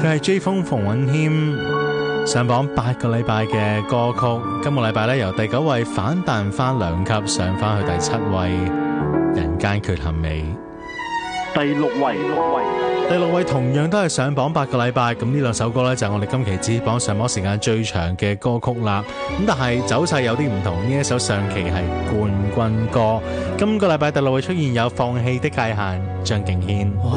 佢係 J 風馮允謙上榜8個禮拜嘅歌曲，今個禮拜咧由第9位反彈翻2級，上翻去第7位，人間缺陷美。 第六位同樣都係上榜8個禮拜，咁呢兩首歌呢，就係我哋今期指榜上榜時間最長嘅歌曲啦。咁但係走勢有啲唔同，呢一首上期係冠軍歌，今個禮拜第6位出現有放棄的界限，張敬軒。